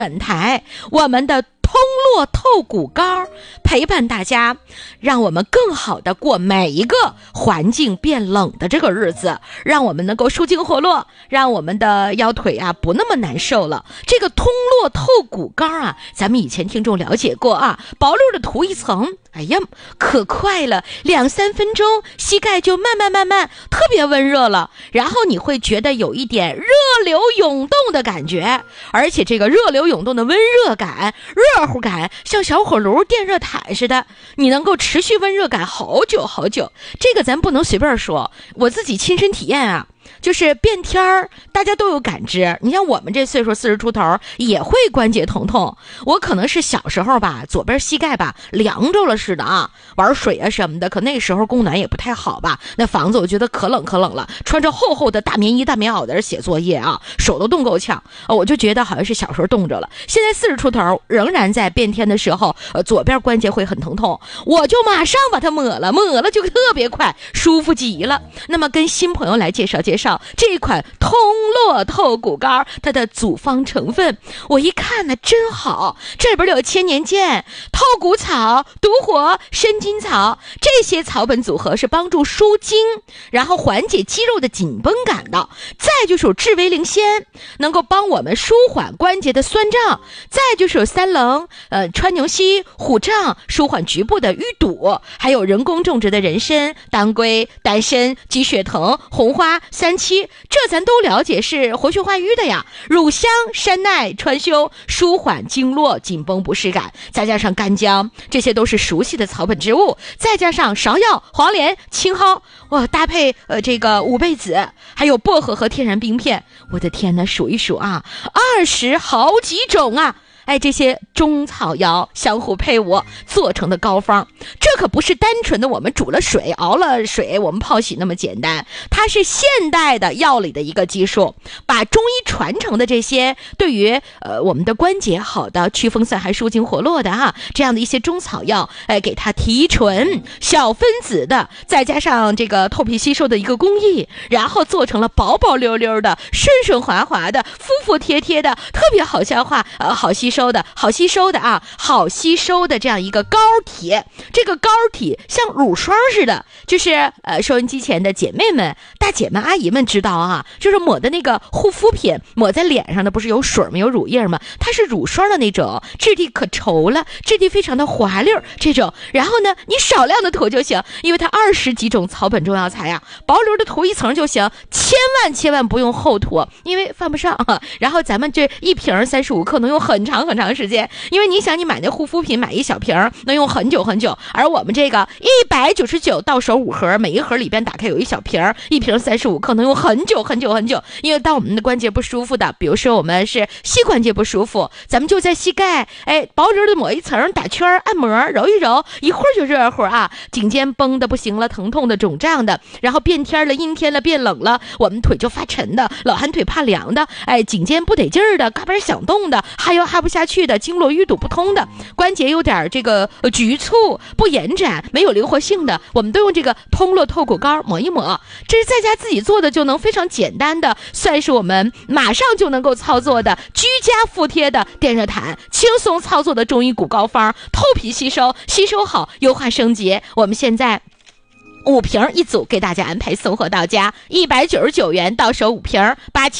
本台我们的通络透骨膏陪伴大家，让我们更好的过每一个环境变冷的这个日子，让我们能够舒筋活络，让我们的腰腿啊不那么难受了。这个通络透骨膏啊，咱们以前听众了解过啊，薄溜的涂一层，哎呀可快了，2-3分钟膝盖就慢慢特别温热了，然后你会觉得有一点热流涌动的感觉，而且这个热流涌动的温热感、热乎感像小火炉电热毯似的，你能够持续温热感好久好久。这个咱不能随便说，我自己亲身体验啊，就是变天儿，大家都有感知。你像我们这岁数40出头也会关节疼痛，我可能是小时候吧，左边膝盖吧凉着了似的啊，玩水啊什么的，可那时候供暖也不太好吧，那房子我觉得可冷了，穿着厚厚的大棉衣大棉袄在这写作业啊，手都冻够呛，我就觉得好像是小时候冻着了。现在40出头仍然在变天的时候，左边关节会很疼痛，我就马上把它抹了就特别快，舒服极了。那么跟新朋友来介绍这款通络透骨膏，它的组方成分我一看呢真好，这边有千年剑、透骨草、独活、参筋草，这些草本组合是帮助舒筋，然后缓解肌肉的紧绷感的。再就是有治微灵仙，能够帮我们舒缓关节的酸胀。再就是有三棱、川牛膝、虎杖，舒缓局部的淤堵。还有人工种植的人参、当归、丹参、鸡血藤、红花、三七，这咱都了解是活血化瘀的呀。乳香、山奈、川芎，舒缓经络紧绷不适感。再加上干姜，这些都是熟悉的草本植物。再加上芍药、黄连、青蒿，哇，搭配这个五倍子，还有薄荷和天然冰片。我的天哪，数一数啊，20好几种啊！哎，这些中草药相互配伍做成的膏方，这可不是单纯的我们煮了水、熬了水我们泡洗那么简单，它是现代的药理的一个技术，把中医传承的这些对于我们的关节好的、祛风散寒、舒筋活络的这样的一些中草药，给它提纯小分子的，再加上这个透皮吸收的一个工艺，然后做成了薄薄溜溜的、顺顺滑滑的、服服帖帖的，特别好消化、好吸收的这样一个膏体。这个膏体像乳霜似的，就是收音机前的姐妹们、大姐们、阿姨们知道啊，就是抹的那个护肤品，抹在脸上的不是有水吗？有乳液吗？它是乳霜的那种，质地可稠了，质地非常的滑溜这种。然后呢，你少量的涂就行，因为它20几种草本中药材啊，薄溜的涂一层就行，千万不用厚涂，因为犯不上啊。然后咱们这一瓶35克能用很长时间，因为你想你买那护肤品买一小瓶能用很久，而我们这个199到手5盒，每一盒里边打开有一小瓶，一瓶35克能用很久。因为当我们的关节不舒服的，比如说我们是膝关节不舒服，咱们就在膝盖薄溜的抹一层，打圈按摩揉一揉，一会儿就热乎啊，颈肩绷的不行了，疼痛的肿胀的，然后变天了、阴天了、变冷了，我们腿就发沉的，老寒腿怕凉的，颈肩不得劲儿的，嘎嘣响动的，哈腰哈不下去的，经络淤堵不通的，关节有点这个局促不延展没有灵活性的，我们都用这个通络透骨膏抹一抹，这是在家自己做的，就能非常简单的，算是我们马上就能够操作的居家服帖的电热毯，轻松操作的中医骨膏方，透皮吸收好，优化升级。我们现在5瓶一组，给大家安排送货到家，199元到手5瓶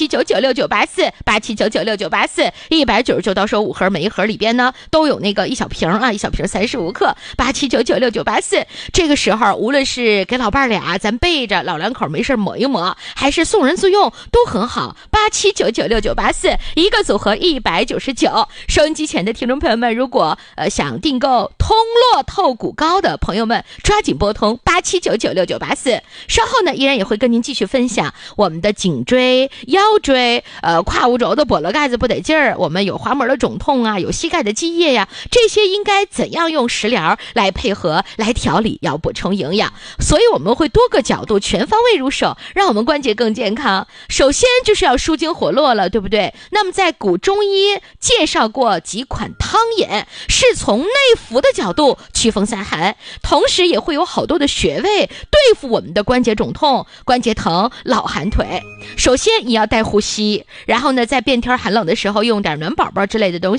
，87996984，199到手5盒，每一盒里边呢都有那个一小瓶啊，一小瓶35克，87996984。这个时候无论是给老伴俩咱备着，老两口没事抹一抹，还是送人自用都很好，87996984，一个组合199。收音机前的听众朋友们，如果想订购通络透骨膏的朋友们，抓紧拨通87996984。稍后呢，依然也会跟您继续分享我们的颈椎、腰椎、胯骨轴的跛了盖子不得劲儿，我们有滑膜的肿痛啊，有膝盖的积液呀，这些应该怎样用食疗来配合来调理，要补充营养。所以我们会多个角度全方位入手，让我们关节更健康。首先就是要舒筋活络了，对不对？那么在古中医介绍过几款汤饮，是从内服的角度祛风散寒，同时也会有好多的穴位对付我们的关节肿痛、关节疼、老寒腿。首先你要带护膝，然后呢，在变天寒冷的时候用点暖宝宝之类的东